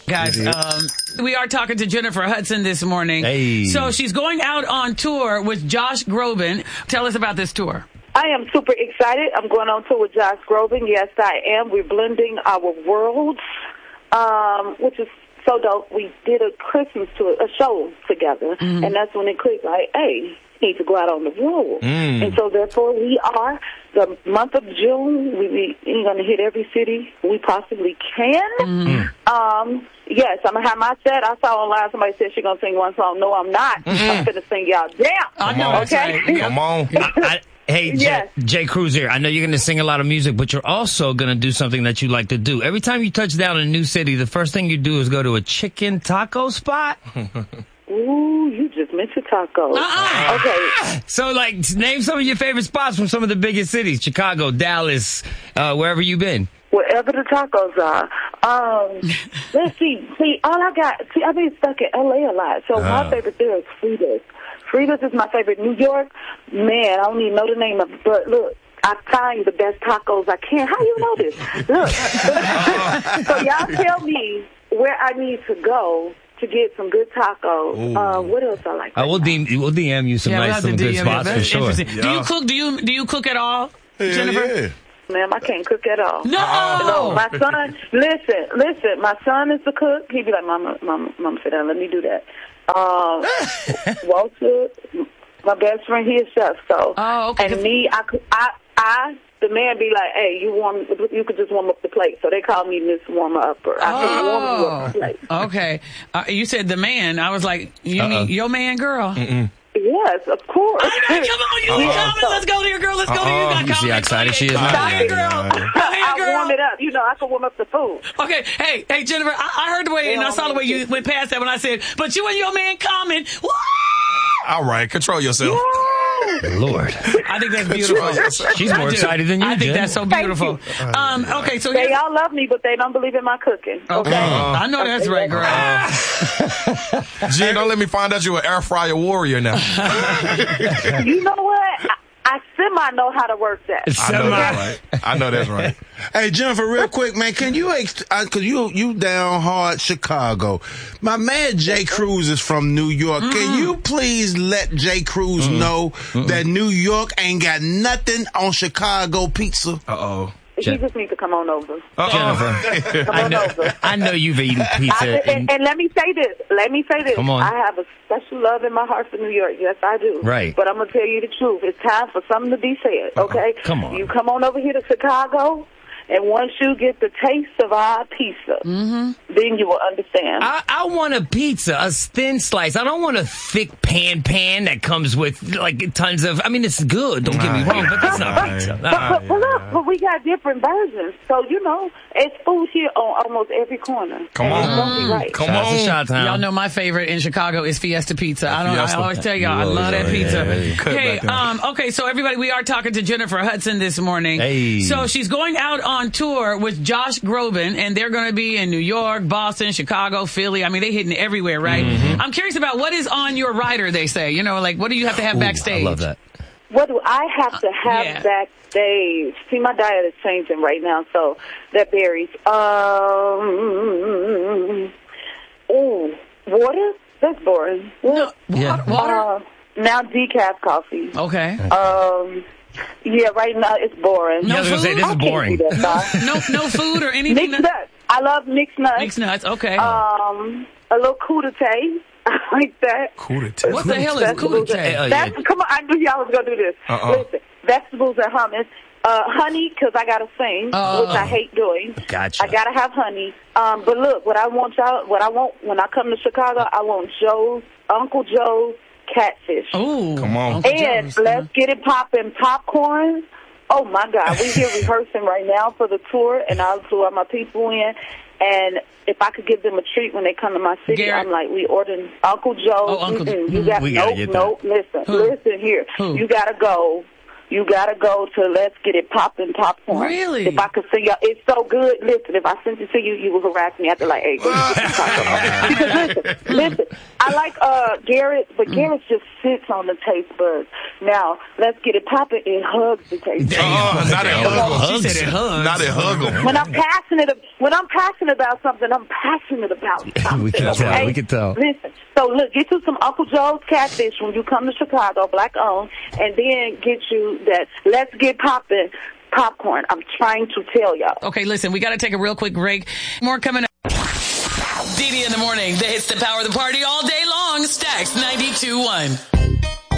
Guys, we are talking to Jennifer Hudson this morning. Hey. So she's going out on tour with Josh Groban. Tell us about this tour. I am super excited. I'm going on tour with Josh Groban. Yes, I am. We're blending our worlds, which is so dope. We did a Christmas tour, a show together, and that's when it clicked. Like, hey, need to go out on the road. And so therefore we are, the month of June, we're going to hit every city we possibly can. Yes, I'm going to have my set. I saw online somebody said she's going to sing one song. No, I'm not. I'm going to sing y'all down. I know, okay? right. Come on. Hey, Yes. Jay Cruz here. I know you're going to sing a lot of music, but you're also going to do something that you like to do. Every time you touch down in a new city, the first thing you do is go to a chicken taco spot. Ooh, you just mentioned tacos. Okay. So, like, name some of your favorite spots from some of the biggest cities. Chicago, Dallas, wherever you've been. Wherever the tacos are. Let's see. I've been stuck in L.A. a lot, so my favorite there is Frida's. Frida's is my favorite. New York, man, I don't even know the name of it, but look, I find the best tacos I can. How you know this? Look. So y'all tell me where I need to go to get some good tacos. What else I like? We'll DM you some some good spots for sure. Yeah. Do you cook? Do you cook at all, Jennifer? Yeah. Ma'am, I can't cook at all. No! My son, listen, my son is the cook. He'd be like, Mama, sit down, let me do that. Walter, my best friend, he is chef, so. Oh, okay. And me, the man be like, hey, you could just warm up the plate. So they call me Miss Warmer Upper. I can warm you up the plate. Okay. You said the man. I was like, you mean your man, girl? Yes, of course. Come on, you coming. Let's go there, girl. Let's go there. You see how excited she is? Go ahead, girl. I warm it up. You know, I can warm up the food. Okay. Hey, Jennifer, I heard the way, and I saw the way you went past that when I said, but you and your man coming. Woo! All right, control yourself. Lord. I think that's beautiful. She's more excited than you, I think Jen. that's so beautiful. Okay, so they all love me, but they don't believe in my cooking. Okay, I know that's right, girl. Jen, don't let me find out you're an air fryer warrior now. You know what? I semi-know how to work that. I know that's right. Hey, Jennifer, real quick, man, can you, cause you down hard Chicago. My man Jay Cruz is from New York. Can you please let Jay Cruz know that New York ain't got nothing on Chicago pizza? He just needs to come on over. Jennifer, Come on over. I know you've eaten pizza. And let me say this. Come on. I have a special love in my heart for New York. Yes, I do. Right. But I'm going to tell you the truth. It's time for something to be said, okay? Come on. You come on over here to Chicago, and once you get the taste of our pizza, then you will understand. I want a pizza, a thin slice. I don't want a thick pan that comes with like tons of. I mean, it's good. Don't get me wrong, but that's not pizza. But we got different versions, so you know, it's food here on almost every corner. Come on, right. come on. Y'all know my favorite in Chicago is Fiesta Pizza. I always tell y'all I love that pizza. Hey, okay, so everybody, we are talking to Jennifer Hudson this morning. Hey. So she's going out on tour with Josh Groban, and they're going to be in New York, Boston, Chicago, Philly. I mean, they hitting everywhere, right? I'm curious about what is on your rider, they say. You know, like, what do you have to have backstage? I love that. What do I have to have backstage? See, my diet is changing right now, so that varies. Water? That's boring. No, water? Now decaf coffee. Okay. Yeah, right now it's boring. No food? Say, this is boring. No food or anything? Mixed nuts. I love mixed nuts. Mixed nuts, okay. A little crudité. I like that. Crudité. What the hell is crudité? Come on, I knew y'all was going to do this. Listen, vegetables and hummus. Honey, because I got to sing, which I hate doing. Gotcha. I got to have honey. But look, what I want when I come to Chicago, I want Uncle Joe's catfish. Ooh. Come on. And let's get it poppin' popcorn. Oh, my God. We're here rehearsing right now for the tour, and I'll tour my people in. And if I could give them a treat when they come to my city, Garrett. I'm like, we ordering Uncle Joe. Oh, Uncle Joe. You got Listen here. You got to go. You got to go to Let's Get It Poppin' Popcorn. Really? If I could sing y'all, it's so good. Listen, if I sent it to you, you would harass me after like 8 days. Because listen, I like Garrett, but Garrett just sits on the taste buds. Now, let's get it popping. It hugs the taste buds. Not it hug She said it hugs. Not it hug 'em. When I'm passionate about something, I'm passionate about something. We can tell. Okay? We can tell. Listen, so look, get you some Uncle Joe's catfish when you come to Chicago, black owned, and then get you that Let's Get Poppin' popcorn. I'm trying to tell y'all. Okay, listen, we got to take a real quick break. More coming up. DD in the morning. The hits that power the party all day long. Stacks 92.1.